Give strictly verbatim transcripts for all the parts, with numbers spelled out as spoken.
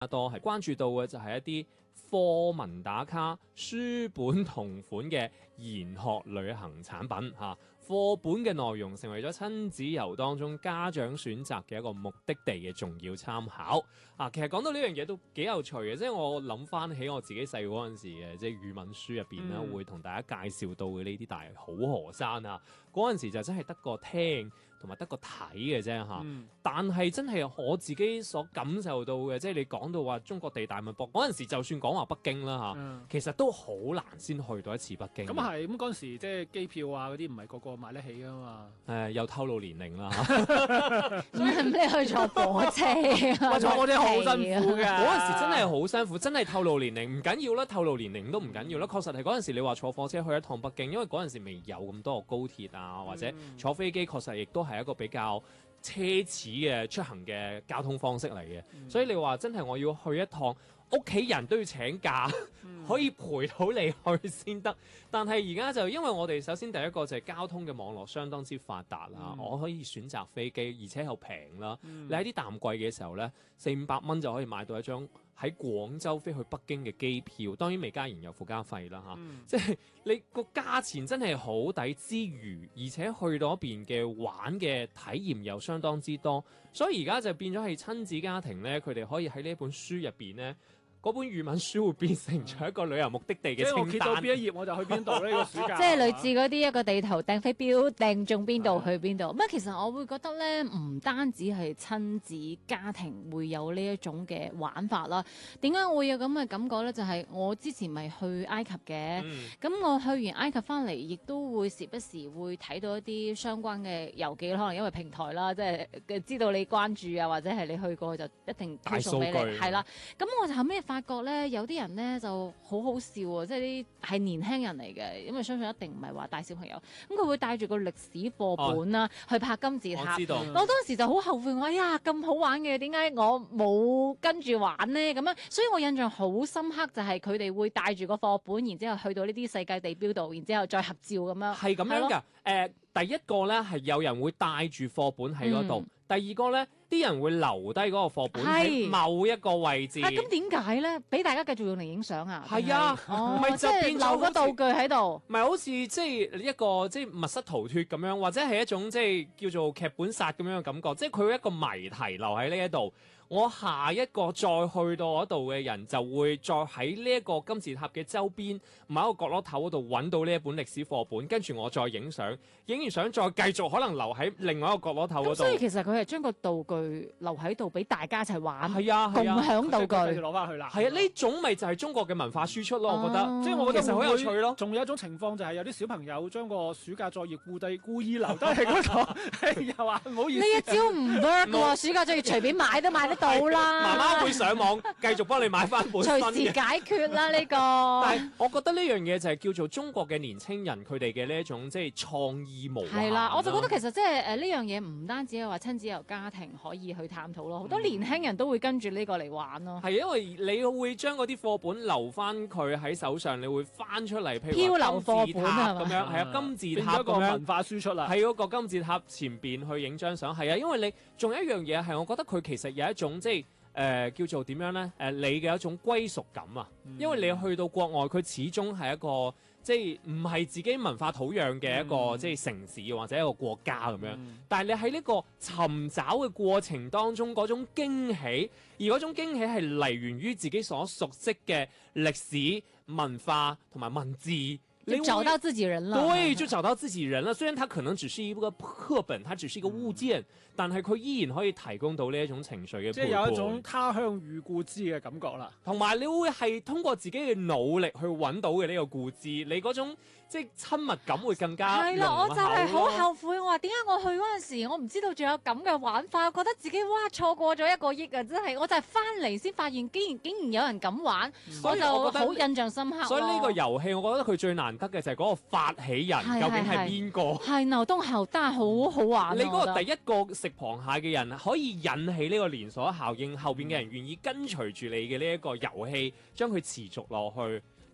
多係關注到嘅就係一啲課文打卡、書本同款嘅研學旅行產品嚇。課本嘅內容成為咗親子遊當中家長選擇嘅一個目的地嘅重要參考啊！其實講到呢樣嘢都幾有趣嘅，即係我諗翻起我自己細個嗰陣時嘅，即係語文書入邊咧，嗯、會同大家介紹到嘅呢啲大好河山啊，嗰陣時就真係得個聽同埋得個睇嘅啫嚇。嗯、但係真係我自己所感受到嘅，即係你講到話中國地大物博嗰陣時，就算講話北京啦嚇，嗯、其實都好難先去到一次北京。 咁係咁嗰陣時，即係機票啊嗰啲唔係個個買得起噶嘛。 誒、呃，又透露年齡啦嚇。 咁你去坐火車啊？ 坐火車好辛苦㗎。 嗰陣時真係好辛苦，真係透露年齡唔緊要啦，透露年齡都唔緊要啦。確實係嗰陣時你話坐火車去一趟北京，因為嗰陣時未有咁多高鐵啊，或者坐飛機，確實亦都係一個比較奢侈嘅出行嘅交通方式嚟嘅。嗯、所以你話真係我要去一趟，屋企人都要請假，嗯、可以陪到你去先得。但係而家就因為我哋首先第一個就係交通嘅網絡相當之發達啦，嗯、我可以選擇飛機，而且又平啦。嗯、你喺啲淡季嘅時候呢，四五百蚊就可以買到一張喺廣州飛去北京嘅機票，當然未加燃油附加費啦嚇。嗯、即係你個價錢真係好抵之餘，而且去到嗰邊嘅玩嘅體驗又相當之多，所以而家就變咗係親子家庭呢，佢哋可以喺呢本書入邊呢。嗰本語文書會變成咗一個旅遊目的地嘅清單。即係我揭到邊一頁我就去邊度呢個暑假。 即係類似嗰啲一個地圖掟飛鏢掟中邊度去邊度。咁其實我會覺得咧，唔單止係親子家庭會有呢一種嘅玩法啦。點解會有咁嘅感覺咧？就係、是、我之前咪去埃及嘅，咁、嗯、我去完埃及翻嚟，亦都會時不時會睇到一啲相關嘅遊記，可能因為平台啦，即係知道你關注啊，或者係你去過就一定推送俾你。係啦，咁我就後尾發覺咧，有啲人咧就好好笑啊！即係啲係年輕人嚟嘅，因為相信一定唔係話帶小朋友，咁佢會帶住個歷史課本啦、啊哦、去拍金字塔。我知道，我當時就好後悔，我哎呀咁好玩嘅，點解我冇跟住玩呢？咁樣，所以我印象好深刻，就係佢哋會帶住個課本，然之後去到呢啲世界地標度，然之後再合照咁樣。係咁樣㗎，誒咯、呃，第一個咧係有人會帶住課本喺嗰度，嗯、第二個咧。啲人會留低嗰個課本喺某一個位置。 咁點解咧？俾大家繼續用嚟影相啊？ 係啊，唔係、哦、就變留個道具喺度。 唔係好似即係一個即係密室逃脫咁樣，或者係一種即係叫做劇本殺咁樣嘅感覺。即係佢一個謎題留喺呢一度。我下一個再去到嗰度嘅人就會再喺呢一個金字塔嘅周邊某一個角落頭嗰度揾到呢一本歷史課本，跟住我再影相，影完相再繼續可能留喺另外一個角落頭嗰度。 所以其實佢係將個道具留喺度俾大家一齊玩， 係啊， 共享道具攞翻去啦。 係啊，呢種咪就係中國嘅文化輸出咯，啊、我覺得。 即係我覺得其實好有趣咯。 仲有一種情況就係有啲小朋友將個暑假作業故地故意留低喺嗰度，又話唔好意思。 呢一招唔 work 嘅喎，暑假作業隨便買都買得到啦。 媽媽會上網繼續幫你買翻本新嘅， 隨時解決啦呢、呢個。 但係我覺得呢樣嘢就係叫做中國嘅年青人佢哋嘅呢一種即係創意無限。係啦， 我就覺得其實即係誒呢樣嘢唔單止係話親子由家庭可以去探討咯，好、嗯、多年輕人都會跟住呢個嚟玩咯。係因為你會將嗰啲課本留翻佢喺手上，你會翻出嚟，譬如漂流課本咁樣，係啊，金字塔咁樣，變咗個文化輸出啦。 喺嗰個金字塔前邊去影張相，係啊，因為你仲有一樣嘢係，我覺得佢其實有一種即係。誒、呃、叫做點樣呢？誒、呃、你嘅一種歸屬感啊，嗯、因為你去到國外，佢始終係一個即係唔係自己文化土壤嘅一個、嗯、即係城市或者一個國家咁樣。嗯、但係你喺呢個尋找嘅過程當中，嗰種驚喜，而嗰種驚喜係嚟源於自己所熟悉嘅歷史文化同埋文字。 你找到自己人了， 對，就找到自己人了。雖然它可能只是一個課本，它只是一個物件，嗯、但係佢依然可以提供到呢一種情緒嘅， 即係有一種他鄉遇故知嘅感覺啦。 同埋你會係通過自己嘅努力去揾到嘅呢個故知，你嗰種即係親密感會更加係啦。我就係好後悔，我話點解我去嗰陣時，我唔知道仲有咁嘅玩法，我覺得自己哇錯過咗一個億啊！真係，我就係翻嚟先發現，竟然竟然有人咁玩，所以我就好印象深刻。 所以呢個遊戲，我覺得佢最難得嘅就係嗰個發起人究竟係邊個？ 係牛東後單好好玩。 你嗰個第一個食螃蟹嘅人，可以引起呢個連鎖效應，後邊嘅人願意跟隨住你嘅呢一個遊戲，將佢持續落去。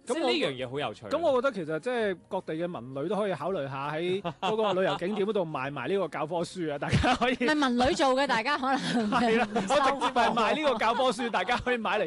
即係呢樣嘢好有趣。 咁我覺得其實即係各地嘅文旅都可以考慮下喺嗰個旅遊景點嗰度賣埋呢個教科書啊，大家可以唔係文女做嘅，大家可能係啦，我直接係賣呢個教科書，大家可以買嚟。